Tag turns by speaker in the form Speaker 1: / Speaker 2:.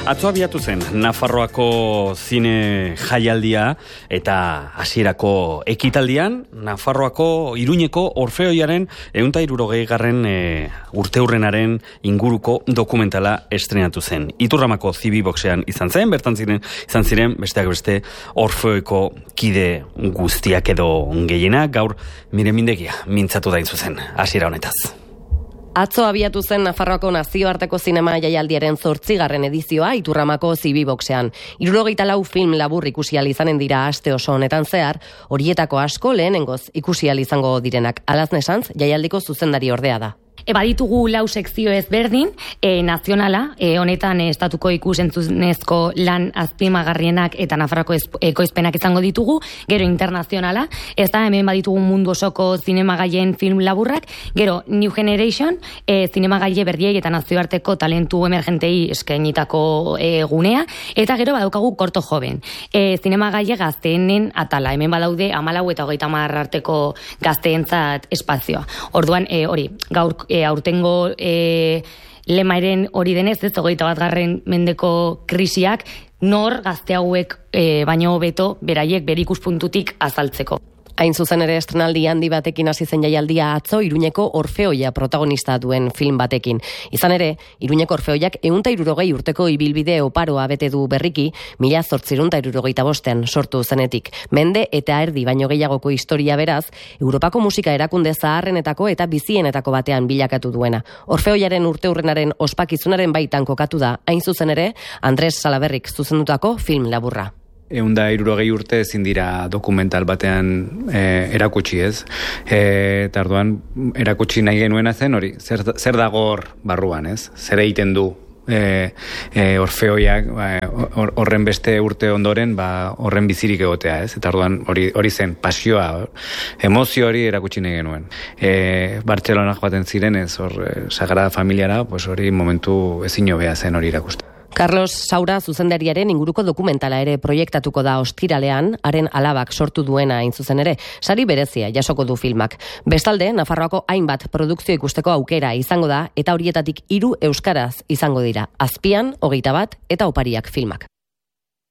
Speaker 1: Atzo abiatu zen Nafarroako zine jaialdia eta hasierako ekitaldian Nafarroako Iruñeko Orfeoiaren 160. Urteurrenaren inguruko dokumentala estrenatu zen. Iturramako Zibiboxean izan ziren besteak beste Orfeoiko kide guztiak edo gehienak. Gaur Miren Mindegia mintzatu da zuzen hasiera honetaz.
Speaker 2: Atzo abiatu zen Nafarroako nazioarteko zinema jaialdiaren 8. edizioa Iturramako Zibiboxean. 74 film labur ikusi ahal izanen dira aste oso honetan zehar, horietako asko lehenengoz ikusi ahal izango direnak. Alaznesantz, jaialdiko zuzendari ordea da.
Speaker 3: Baditugu 4 sekzio ezberdin, nazionala, honetan estatuko ikusentzunezko lan azpimagarrienak eta Nafarroako ekoizpenak izango ditugu, gero internazionala, ez da hemen baditugu mundu osoko zinemagaien film laburrak, gero New Generation, zinemagaile berdiei eta nazioarteko talentu emergentei eskainitako gunea, eta gero badaukagu korto joven, zinemagaile gazteenen atala, hemen badaude 14 eta 30 arteko gazteentzat espazioa. Orduan, hori, gaur aurtengo lemaren hori denez, ez 21. mendeko krisiak, nor gazte hauek baino hobeto beraiek berikuspuntutik azaltzeko.
Speaker 2: Hain zuzen ere estrenaldi handi batekin hasi zen jaialdia atzo Iruñeko Orfeoia protagonista duen film batekin. Izan ere, Iruñeko Orfeoiak 160 urteko ibilbide oparoa bete du berriki 1875 sortu zenetik. Mende eta erdi baino gehiagoko historia beraz, Europako musika erakunde zaharrenetako eta bizienetako batean bilakatu duena. Orfeoiaren urteurrenaren ospakizunaren baitan kokatu da, hain zuzen ere, Andres Salaberrik zuzendutako film laburra.
Speaker 4: 160 urte ezin dira dokumental batean erakutsi, ez? Eta orduan erakutsi nahi genuena zen hori, zer dago hor barruan, ez? Zer egiten du Orfeoiak horren beste urte ondoren horren bizirik egotea, ez? Eta orduan hori zen pasioa, emozio hori erakutsi nahi genuen. Bartzelonak baten zirenez, Sagrada Familiara, hori momentu ezin hobea zen hori erakusten.
Speaker 2: Carlos Saura zuzendariaren inguruko dokumentala ere proiektatuko da ostiralean, haren alabak sortu duena hain zuzen ere, sari berezia jasoko du filmak. Bestalde, Nafarroako hainbat produkzio ikusteko aukera izango da, eta horietatik 3 euskaraz izango dira. Azpian, 21 eta Opariak filmak.